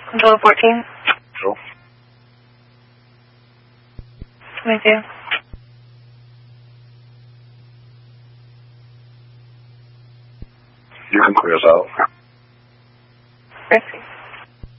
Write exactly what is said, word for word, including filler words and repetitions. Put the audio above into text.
Control fourteen. Control. twenty-two. You can clear us out.